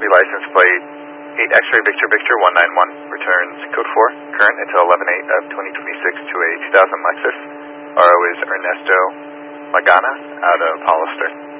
copy license plate 8 X-ray Victor Victor 191, returns code 4, current until 11/8 of 2026 to a 2000 Lexus. RO is Ernesto Magana out of Hollister.